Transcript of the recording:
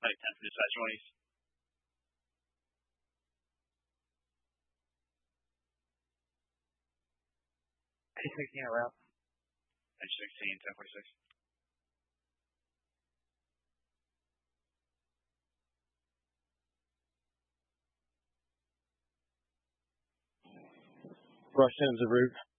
type 10 for dispatch 20s. P16 a route. Edge 16, 1046. Rush ends the route.